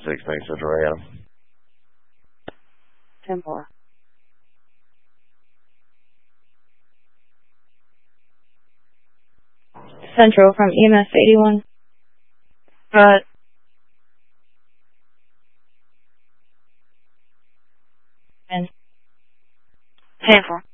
6, thanks, Central Adam. 10-4. Central from EMS 81. Good. 10-4.